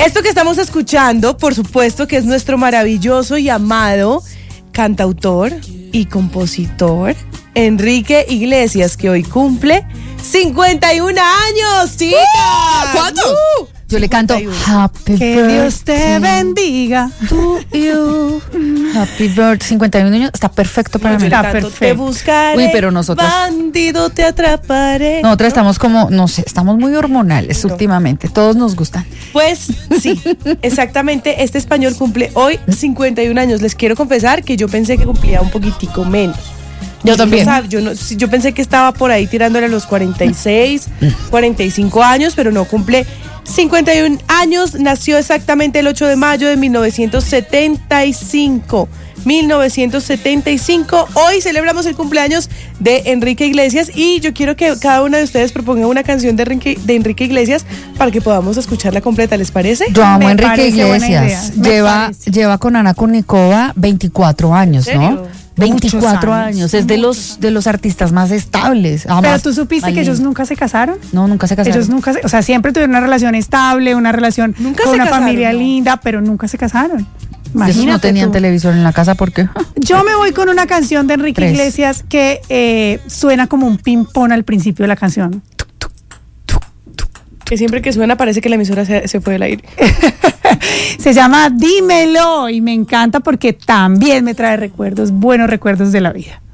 Esto que estamos escuchando, por supuesto que es nuestro maravilloso y amado cantautor y compositor Enrique Iglesias, que hoy cumple 51 años, chicas. ¿Cuántos? Yo le canto 51. Happy Birthday. Que Dios te bendiga. To you. Happy Birthday. 51 años. Está perfecto para Yo mí. le Está canto, perfecto. te buscaré, Uy, pero nosotras- bandido, te atraparé. Nosotras estamos como, no sé, estamos muy hormonales últimamente. Todos nos gustan. Pues sí, exactamente, este español cumple hoy 51 años. Les quiero confesar que yo pensé que cumplía un poquitico menos. Yo también. Yo pensé que estaba por ahí tirándole a los 46, 45 años, pero no, cumple 51 años. Nació exactamente el 8 de mayo de 1975. 1975. Hoy celebramos el cumpleaños de Enrique Iglesias y yo quiero que cada una de ustedes proponga una canción de Enrique Iglesias para que podamos escucharla completa, ¿les parece? Yo amo a Me Enrique parece buena Iglesias. idea, me parece. Lleva con Ana Kurnikova 24 años, ¿En ¿no? serio? 24 Muchos años. Es de los artistas más estables. Pero Además, tú supiste más que ellos lindo. nunca se casaron. No, nunca se casaron. Ellos nunca, o sea, siempre tuvieron una relación estable, una relación Nunca con se una casaron, familia ¿no? linda, pero nunca se casaron. Esos Imagínate no tenían tú. televisor en la casa porque... Yo me voy con una canción de Enrique 3. Iglesias que suena como un ping-pong al principio de la canción. Que siempre que suena parece que la emisora se fue del aire. Se llama Dímelo y me encanta porque también me trae recuerdos, buenos recuerdos de la vida.